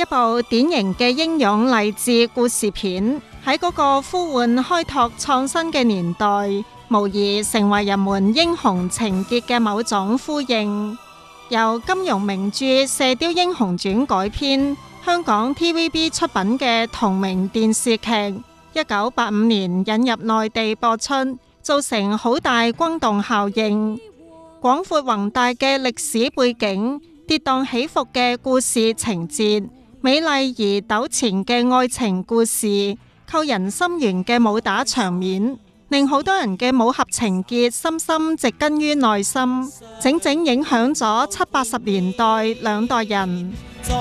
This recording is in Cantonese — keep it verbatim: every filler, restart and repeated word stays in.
一部典型嘅英勇勵志故事片，喺嗰個呼喚開拓創新嘅年代，無疑成為人們英雄情結嘅某種呼應。由金庸名著《射雕英雄傳》改編，香港 T V B 出品嘅同名電視劇，一九八五年引入內地播出，造成好大轟動效應。廣闊宏大嘅歷史背景，跌宕起伏嘅故事情節，美麗而糾纏嘅愛情故事，扣人心弦嘅武打場面，令好多人嘅武俠情結深深植根於內心，整整影響咗七八十年代兩代人。